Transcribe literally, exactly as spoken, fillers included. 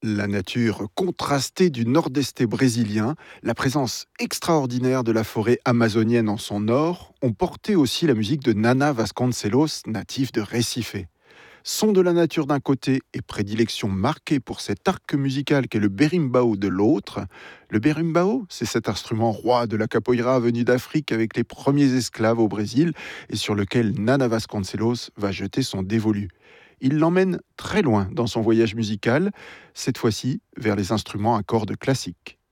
La nature contrastée du nord-est brésilien, la présence extraordinaire de la forêt amazonienne en son nord ont porté aussi la musique de Nana Vasconcelos, natif de Recife. Son de la nature d'un côté et prédilection marquée pour cet arc musical qu'est le berimbau de l'autre. Le berimbau, c'est cet instrument roi de la capoeira venu d'Afrique avec les premiers esclaves au Brésil et sur lequel Nana Vasconcelos va jeter son dévolu. Il l'emmène très loin dans son voyage musical, cette fois-ci vers les instruments à cordes classiques.